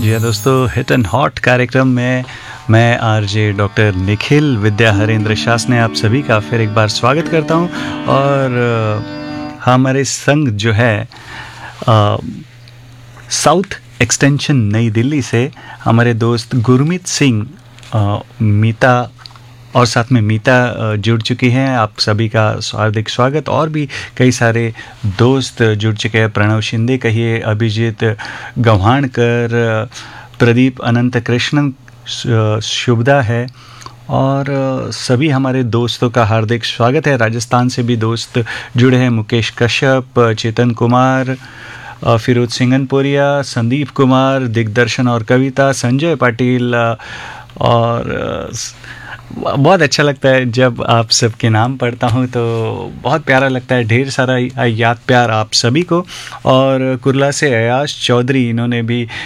जी हाँ दोस्तों, hit and hot कार्यक्रम में मैं आरजे डॉक्टर निखिल विद्या हरेंद्र शास ने आप सभी का फिर एक बार स्वागत करता हूँ। और हमारे संग जो है साउथ एक्सटेंशन नई दिल्ली से हमारे दोस्त गुरमीत सिंह मीता और साथ में मीता जुड़ चुकी हैं। आप सभी का हार्दिक स्वागत। और भी कई सारे दोस्त जुड़ चुके हैं, प्रणव शिंदे कहिए, अभिजीत गव्हाणकर, प्रदीप अनंत कृष्णन, शुभदा है और सभी हमारे दोस्तों का हार्दिक स्वागत है। राजस्थान से भी दोस्त जुड़े हैं, मुकेश कश्यप, चेतन कुमार, फिरोज सिंगनपुरिया, संदीप कुमार, दिग्दर्शन और कविता, संजय पाटिल। और बहुत अच्छा लगता है जब आप सबके नाम पढ़ता हूँ तो बहुत प्यारा लगता है। ढेर सारा याद प्यार आप सभी को। और कुर्ला से अयाश चौधरी, इन्होंने भी